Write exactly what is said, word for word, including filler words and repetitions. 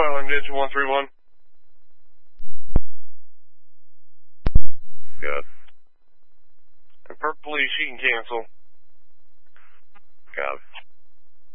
Island, engine one three one. Good. And Perk Police, you can cancel. Got it.